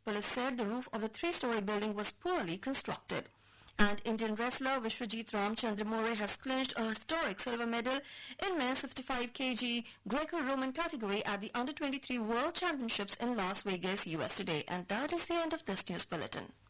Police said the roof of the three-story building was poorly constructed. And Indian wrestler Vishwajit Ramchandra More has clinched a historic silver medal in men's 55 kg Greco-Roman category at the Under-23 World Championships in Las Vegas, US today. And that is the end of this news bulletin.